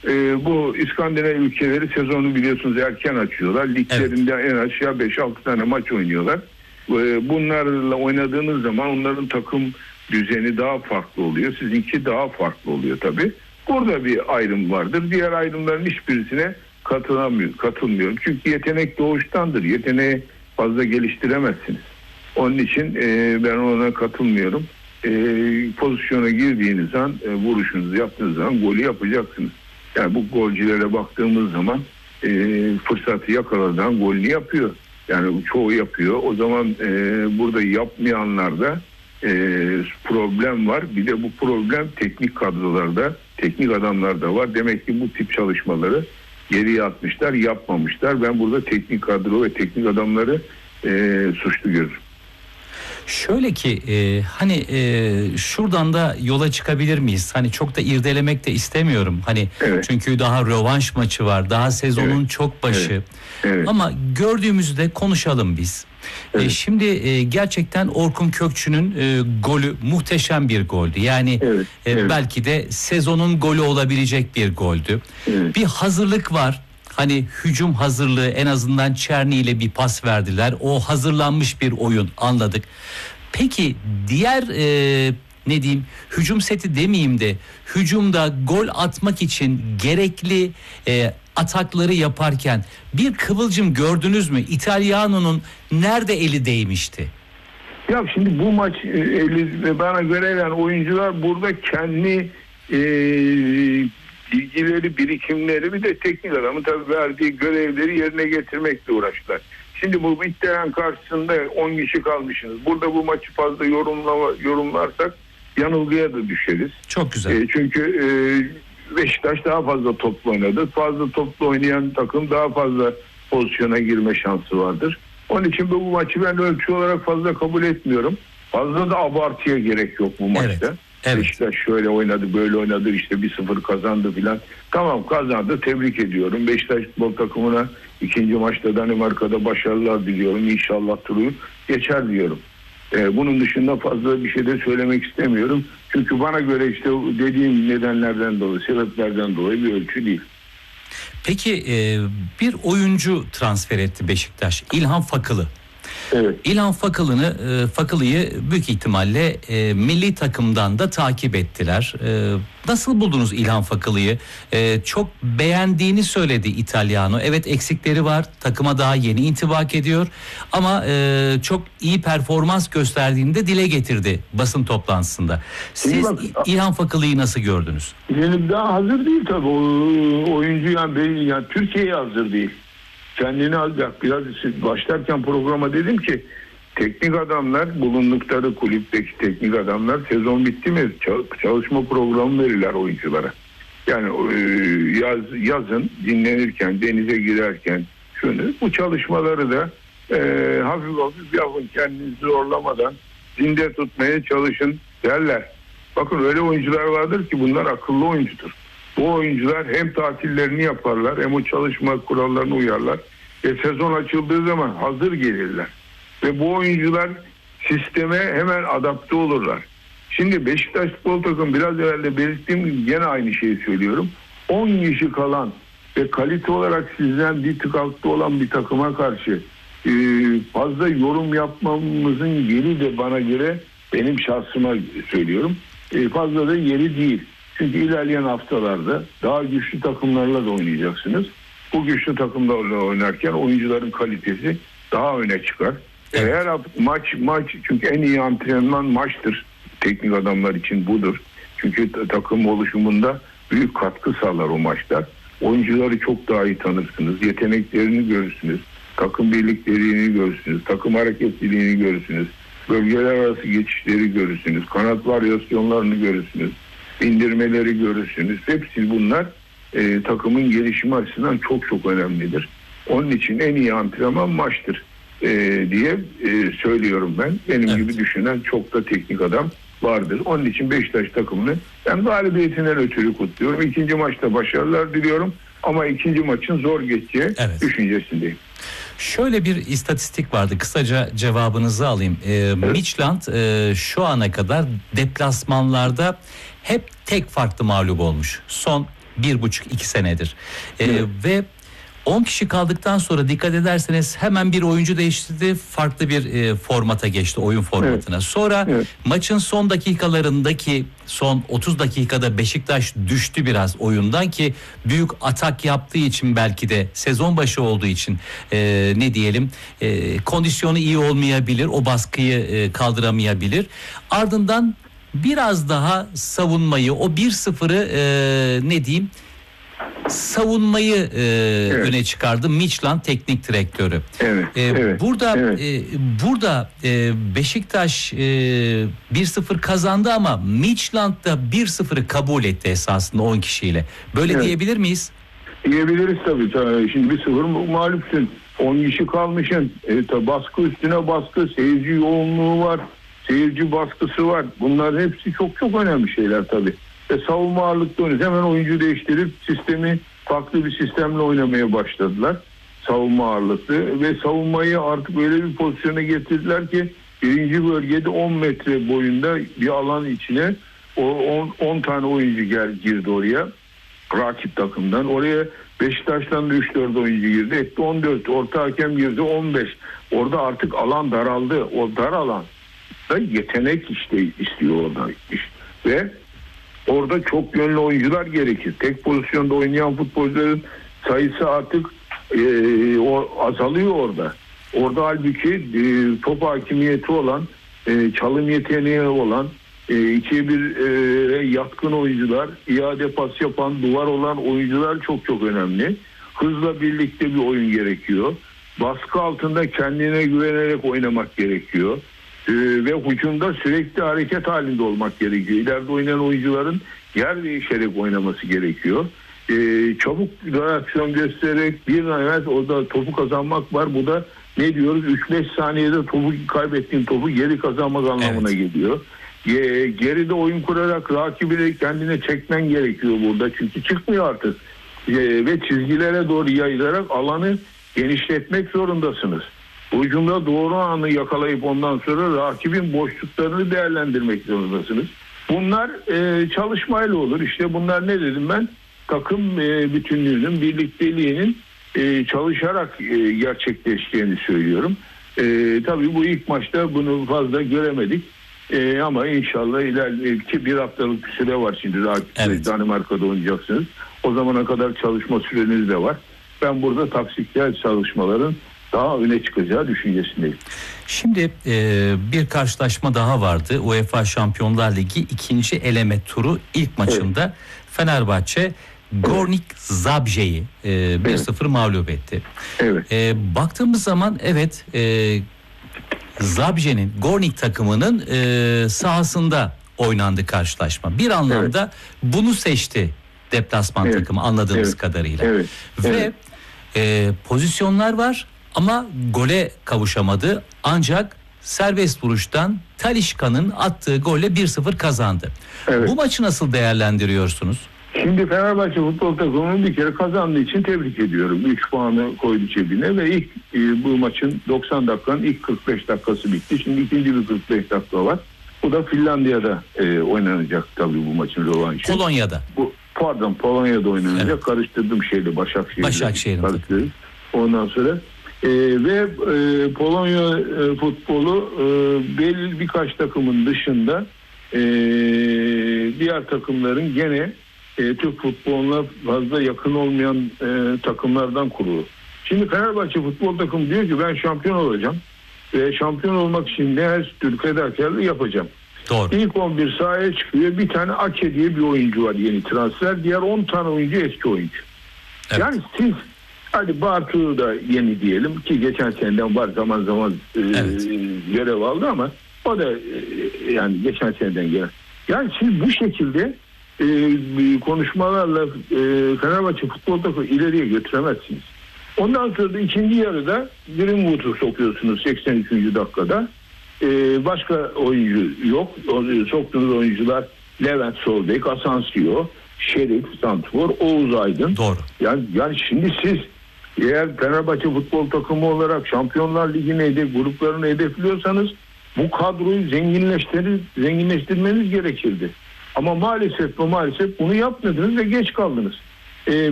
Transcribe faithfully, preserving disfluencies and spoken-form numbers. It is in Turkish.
e, bu İskandinav ülkeleri sezonu biliyorsunuz erken açıyorlar. Liglerinde evet. en aşağı beş altı tane maç oynuyorlar. E, bunlarla oynadığınız zaman onların takım düzeni daha farklı oluyor. Sizinki daha farklı oluyor tabii. Burada bir ayrım vardır. Diğer ayrımların hiçbirisine katılamıyorum, katılmıyorum. Çünkü yetenek doğuştandır. Yeteneği fazla geliştiremezsiniz. Onun için e, ben ona katılmıyorum. E, pozisyona girdiğiniz zaman, e, vuruşunuzu yaptığınız zaman golü yapacaksınız. Yani bu golcülere baktığımız zaman e, fırsatı yakaladan golünü yapıyor. Yani çoğu yapıyor. O zaman e, burada yapmayanlar da e, problem var. Bir de bu problem teknik kadrolarda, teknik adamlarda var. Demek ki bu tip çalışmaları geriye atmışlar, yapmamışlar. Ben burada teknik kadro ve teknik adamları e, suçlu görürüm. Şöyle ki e, hani e, şuradan da yola çıkabilir miyiz? Hani çok da irdelemek de istemiyorum. Hani evet. Çünkü daha rövanş maçı var. Daha sezonun evet. çok başı. Evet. Evet. Ama gördüğümüzü de konuşalım biz. Evet. E, şimdi e, gerçekten Orkun Kökçü'nün e, golü muhteşem bir goldü. Yani evet. E, evet. belki de sezonun golü olabilecek bir goldü. Evet. Bir hazırlık var. Hani hücum hazırlığı, en azından Çerni ile bir pas verdiler. O hazırlanmış bir oyun, anladık. Peki diğer e, ne diyeyim hücum seti demeyeyim de hücumda gol atmak için gerekli e, atakları yaparken bir kıvılcım gördünüz mü? İtalyano'nun nerede eli değmişti? Ya şimdi bu maç eli, bana göre yani oyuncular burada kendi e, bilgileri, birikimleri bir de teknik adamın tabii verdiği görevleri yerine getirmekle uğraştılar. Şimdi bu İtalyan karşısında on kişi kalmışsınız. Burada bu maçı fazla yorumlama, yorumlarsak yanılgıya da düşeriz. Çok güzel. E, çünkü e, Beşiktaş daha fazla toplu oynadı. Fazla toplu oynayan takım daha fazla pozisyona girme şansı vardır. Onun için bu maçı ben ölçü olarak fazla kabul etmiyorum. Fazla da abartıya gerek yok bu maçta. Evet. Evet. Beşiktaş şöyle oynadı, böyle oynadı, işte bir sıfır kazandı filan. Tamam, kazandı, tebrik ediyorum. Beşiktaş futbol takımına ikinci maçta Danimarka'da başarılar diliyorum. İnşallah turu geçer diyorum. Ee, bunun dışında fazla bir şey de söylemek istemiyorum. Çünkü bana göre işte dediğim nedenlerden dolayı, sebeplerden dolayı bir ölçü değil. Peki e, bir oyuncu transfer etti Beşiktaş, İlhan Fakılı. Evet. İlhan Fakılı'nı, e, Fakılı'yı büyük ihtimalle e, milli takımdan da takip ettiler. E, nasıl buldunuz İlhan Fakılı'yı? E, çok beğendiğini söyledi İtalyano. Evet, eksikleri var. Takıma daha yeni intibak ediyor. Ama e, çok iyi performans gösterdiğini de dile getirdi basın toplantısında. Siz bak, İlhan Fakılı'yı nasıl gördünüz? Yani daha hazır değil tabii. O, oyuncu yani, yani Türkiye'ye hazır değil. Kendini alacak. Biraz başlarken programa dedim ki teknik adamlar, bulundukları kulüpteki teknik adamlar sezon bitti mi çalışma programı verirler oyunculara. Yani yaz, yazın dinlenirken, denize girerken şunu, bu çalışmaları da e, hafif hafif yapın, kendinizi zorlamadan zinde tutmaya çalışın derler. Bakın öyle oyuncular vardır ki bunlar akıllı oyuncudur. Bu oyuncular hem tatillerini yaparlar hem o çalışma kurallarına uyarlar. Ve sezon açıldığı zaman hazır gelirler. Ve bu oyuncular sisteme hemen adapte olurlar. Şimdi Beşiktaş futbol takımı biraz evvel de belirttiğim gibi gene aynı şeyi söylüyorum. on kişi kalan ve kalite olarak sizden bir tık altta olan bir takıma karşı e, fazla yorum yapmamızın yeri de bana göre, benim şahsıma söylüyorum, e, fazla da yeri değil. Çünkü ilerleyen haftalarda daha güçlü takımlarla da oynayacaksınız. Bu güçlü takımlarla oynarken oyuncuların kalitesi daha öne çıkar. Evet. Eğer maç maç çünkü en iyi antrenman maçtır. Teknik adamlar için budur. Çünkü takım oluşumunda büyük katkı sağlar o maçlar. Oyuncuları çok daha iyi tanırsınız. Yeteneklerini görürsünüz. Takım birlikteliğini görürsünüz. Takım hareketliliğini görürsünüz. Bölgeler arası geçişleri görürsünüz. Kanat varyasyonlarını görürsünüz. İndirmeleri görürsünüz. Hepsi bunlar e, takımın gelişimi açısından çok çok önemlidir. Onun için en iyi antrenman maçtır e, diye e, söylüyorum ben. Benim evet. gibi düşünen çok da teknik adam vardır. Onun için Beşiktaş takımını ben galibiyetinden ötürü kutluyorum. İkinci maçta başarılar diliyorum ama ikinci maçın zor geçeceği evet. düşüncesindeyim. Şöyle bir istatistik vardı. Kısaca cevabınızı alayım. Ee, evet. Midtjylland e, şu ana kadar deplasmanlarda hep tek farklı mağlup olmuş. Son bir buçuk iki senedir. Ee, ve on kişi kaldıktan sonra dikkat ederseniz hemen bir oyuncu değiştirdi. Farklı bir e, formata geçti, oyun formatına. Evet. Sonra evet. maçın son dakikalarındaki son otuz dakikada Beşiktaş düştü biraz oyundan ki büyük atak yaptığı için belki de sezon başı olduğu için e, ne diyelim e, kondisyonu iyi olmayabilir. O baskıyı e, kaldıramayabilir. Ardından biraz daha savunmayı o bir sıfırı e, ne diyeyim savunmayı e, evet. öne çıkardı Midtjylland teknik direktörü. Evet, e, evet, burada evet. E, burada e, Beşiktaş e, bir sıfır kazandı ama Midtjylland da bir sıfırı kabul etti esasında on kişiyle. Böyle evet. diyebilir miyiz? Diyebiliriz tabii. tabii. Şimdi bir sıfır mağlupsun. on kişi kalmışsın. E, tabi baskı üstüne baskı, seyirci yoğunluğu var. Seyirci baskısı var. Bunların hepsi çok çok önemli şeyler tabii. Ve savunma ağırlıklı oynuyor. Hemen oyuncu değiştirip sistemi farklı bir sistemle oynamaya başladılar. Savunma ağırlıklı ve savunmayı artık öyle bir pozisyona getirdiler ki birinci bölgede on metre boyunda bir alan içine o on tane oyuncu gel, girdi oraya. Rakip takımdan. Oraya Beşiktaş'tan da üç dört oyuncu girdi. Etti on dört. Orta hakem girdi on beş. Orada artık alan daraldı. O dar alan da yetenek işte istiyor orada. İşte. Ve orada çok yönlü oyuncular gerekir. Tek pozisyonda oynayan futbolcuların sayısı artık e, o azalıyor orada. Orada halbuki e, top hakimiyeti olan, e, çalım yeteneği olan, e, ikiye bir e, yatkın oyuncular, iade pas yapan, duvar olan oyuncular çok çok önemli. Hızla birlikte bir oyun gerekiyor. Baskı altında kendine güvenerek oynamak gerekiyor. Ee, ve hücumda sürekli hareket halinde olmak gerekiyor. İleride oynayan oyuncuların yer değişerek oynaması gerekiyor. Ee, çabuk reaksiyon göstererek bir evet orada topu kazanmak var. Bu da ne diyoruz? üç beş saniyede topu kaybettiğin topu geri kazanmak anlamına evet. geliyor. Ee, geride oyun kurarak rakibi kendine çekmen gerekiyor burada. Çünkü çıkmıyor artık. Ee, ve çizgilere doğru yayılarak alanı genişletmek zorundasınız. Hücumda doğru anı yakalayıp ondan sonra rakibin boşluklarını değerlendirmek zorundasınız. Bunlar e, çalışmayla olur. İşte bunlar ne dedim ben? Takım e, bütünlüğünün, birlikteliğinin e, çalışarak e, gerçekleştiğini söylüyorum. E, tabii bu ilk maçta bunu fazla göremedik. E, ama inşallah ileriki bir haftalık bir süre var şimdi. Evet. Danimarka'da oynayacaksınız. O zamana kadar çalışma süreniz de var. Ben burada taktiksel çalışmaların daha öne çıkacağı düşüncesindeyim. Şimdi e, bir karşılaşma daha vardı. UEFA Şampiyonlar Ligi ikinci eleme turu ilk maçında evet. Fenerbahçe Gornik Zabrze'yi e, bir sıfır evet. mağlup etti. Evet. E, baktığımız zaman evet e, Zabrze'nin Gornik takımının e, sahasında oynandı karşılaşma. Bir anlamda evet. bunu seçti deplasman evet. takımı anladığımız evet. kadarıyla. Evet. Ve evet. E, pozisyonlar var. Ama gole kavuşamadı. Ancak serbest vuruştan Talisca'nın attığı golle bir sıfır kazandı. Evet. Bu maçı nasıl değerlendiriyorsunuz? Şimdi Fenerbahçe futbol takımının bir kere kazandığı için tebrik ediyorum. üç puanı koydu cebine ve ilk e, bu maçın doksan dakikanın ilk kırk beş dakikası bitti. Şimdi ikinci bir kırk beş dakika var. Bu da Finlandiya'da e, oynanacak tabii bu maçın rövanşı. Polonya'da. Bu, pardon Polonya'da oynanacak. Evet. Karıştırdım şeyle Başakşehir'le. Başakşehir'de. Ondan sonra Ee, ve e, Polonya e, futbolu e, belli birkaç takımın dışında e, diğer takımların gene e, Türk futboluna fazla yakın olmayan e, takımlardan kurulu. Şimdi Fenerbahçe futbol takımı diyor ki ben şampiyon olacağım ve şampiyon olmak için ne her türlü fedakarlığı yapacağım. Doğru. İlk on bir sahaya çıkıyor. Bir tane Ake diye bir oyuncu var yeni transfer. Diğer on tane oyuncu eski oyuncu. Evet. Yani siz hadi Bartu'yu da yeni diyelim ki geçen seneden var zaman zaman e, evet. görev aldı ama o da e, yani geçen seneden gelen. Yani siz bu şekilde e, konuşmalarla e, Fenerbahçe futbol takımı ileriye götüremezsiniz. Ondan sonra da ikinci yarıda Greenwood'u sokuyorsunuz seksen üçüncü dakikada. E, başka oyuncu yok. Soktuğunuz oyuncular Levent Solbek, Asensio, Şerif, Santrfor, Oğuz Aydın. Doğru. Yani, yani şimdi siz eğer Fenerbahçe futbol takımı olarak Şampiyonlar Ligi'ni hedef, gruplarını hedefliyorsanız bu kadroyu zenginleştir, zenginleştirmeniz gerekirdi. Ama maalesef ve maalesef bunu yapmadınız ve geç kaldınız. Ee,